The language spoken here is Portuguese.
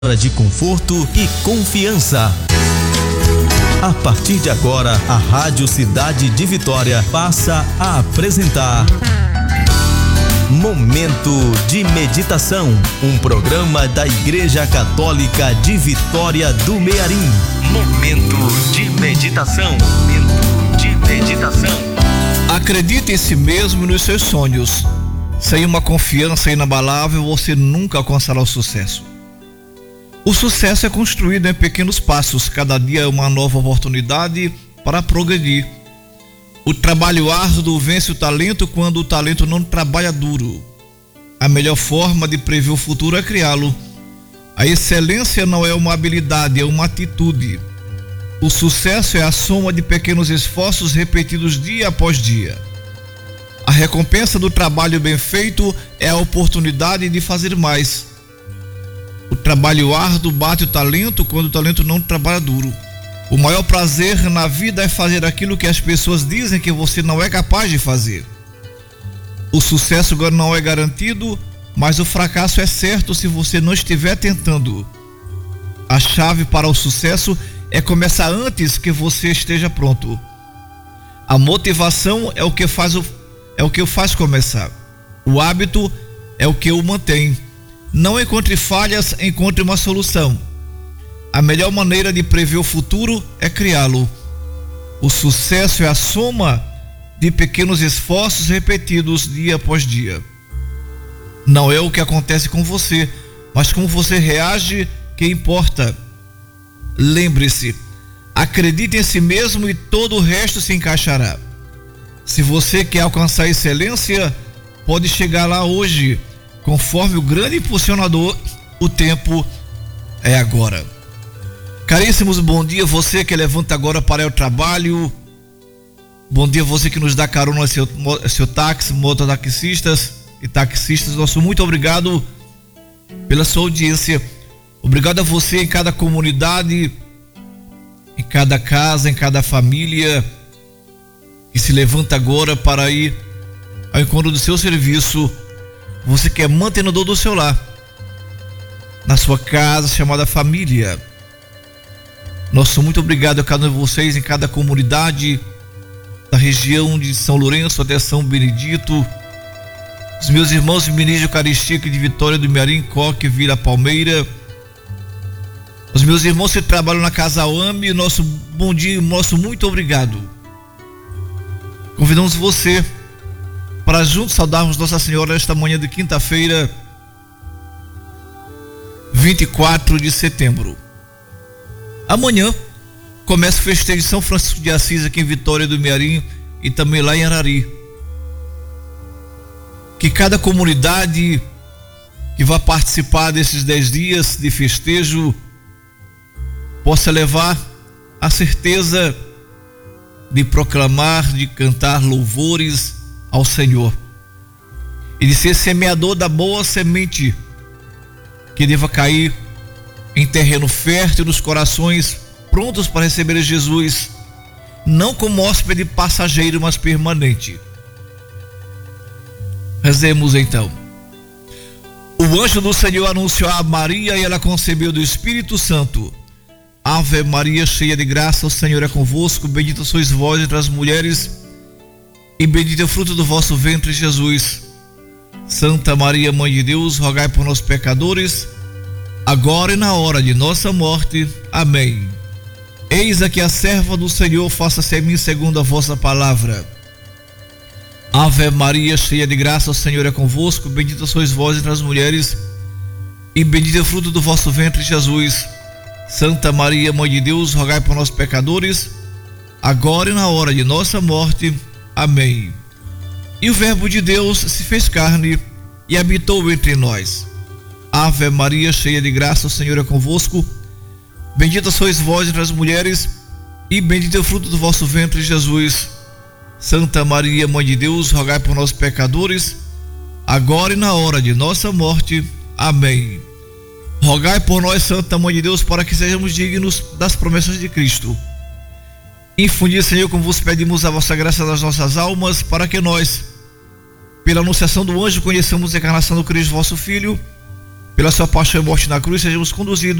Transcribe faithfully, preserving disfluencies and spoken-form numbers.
de conforto e confiança. A partir de agora, a Rádio Cidade de Vitória passa a apresentar Momento de Meditação, um programa da Igreja Católica de Vitória do Mearim. Momento de Meditação. Momento de Meditação. Acredite em si mesmo e nos seus sonhos. Sem uma confiança inabalável, você nunca alcançará o sucesso. O sucesso é construído em pequenos passos, cada dia é uma nova oportunidade para progredir. O trabalho árduo vence o talento quando o talento não trabalha duro. A melhor forma de prever o futuro é criá-lo. A excelência não é uma habilidade, é uma atitude. O sucesso é a soma de pequenos esforços repetidos dia após dia. A recompensa do trabalho bem feito é a oportunidade de fazer mais. O trabalho árduo bate o talento quando o talento não trabalha duro. O maior prazer na vida é fazer aquilo que as pessoas dizem que você não é capaz de fazer. O sucesso não é garantido, mas o fracasso é certo se você não estiver tentando. A chave para o sucesso é começar antes que você esteja pronto. A motivação é o que faz o, é o que o faz começar. O hábito é o que o mantém. Não encontre falhas, encontre uma solução. A melhor maneira de prever o futuro é criá-lo. O sucesso é a soma de pequenos esforços repetidos dia após dia. Não é o que acontece com você, mas como você reage que importa. Lembre-se, acredite em si mesmo e todo o resto se encaixará. Se você quer alcançar excelência, pode chegar lá hoje. Conforme o grande impulsionador, o tempo é agora. Caríssimos, bom dia você que levanta agora para o trabalho. Bom dia você que nos dá carona, seu, seu táxi, mototaxistas e taxistas. Nosso muito obrigado pela sua audiência. Obrigado a você em cada comunidade, em cada casa, em cada família que se levanta agora para ir ao encontro do seu serviço. Você que é mantenedor do seu lar, na sua casa chamada família. Nosso muito obrigado a cada um de vocês em cada comunidade da região de São Lourenço até São Benedito. Os meus irmãos de Ministro Eucaristia de Vitória do Mearim, Coque, Vila Palmeira. Os meus irmãos que trabalham na Casa AME, nosso bom dia, nosso muito obrigado. Convidamos você para juntos saudarmos Nossa Senhora esta manhã de quinta-feira, vinte e quatro de setembro. Amanhã começa o festejo de São Francisco de Assis aqui em Vitória do Mearim e também lá em Arari. Que cada comunidade que vai participar desses dez dias de festejo possa levar a certeza de proclamar, de cantar louvores ao Senhor e de ser semeador da boa semente que deva cair em terreno fértil nos corações prontos para receber Jesus, não como hóspede passageiro, mas permanente. Rezemos então. O anjo do Senhor anunciou a Maria e ela concebeu do Espírito Santo. Ave Maria, cheia de graça, o Senhor é convosco, bendita sois vós entre as mulheres e bendito é o fruto do vosso ventre, Jesus. Santa Maria, Mãe de Deus, rogai por nós pecadores, agora e na hora de nossa morte. Amém. Eis aqui a serva do Senhor, faça-se a mim segundo a vossa palavra. Ave Maria, cheia de graça, o Senhor é convosco, bendita sois vós entre as mulheres e bendito é o fruto do vosso ventre, Jesus. Santa Maria, Mãe de Deus, rogai por nós pecadores, agora e na hora de nossa morte. Amém. E o Verbo de Deus se fez carne e habitou entre nós. Ave Maria, cheia de graça, o Senhor é convosco. Bendita sois vós entre as mulheres e bendito é o fruto do vosso ventre, Jesus. Santa Maria, Mãe de Deus, rogai por nós pecadores, agora e na hora de nossa morte. Amém. Rogai por nós, Santa Mãe de Deus, para que sejamos dignos das promessas de Cristo. Infundir, Senhor, como vos pedimos, a vossa graça nas nossas almas, para que nós, pela anunciação do anjo, conheçamos a encarnação do Cristo, vosso Filho, pela sua paixão e morte na cruz, sejamos conduzidos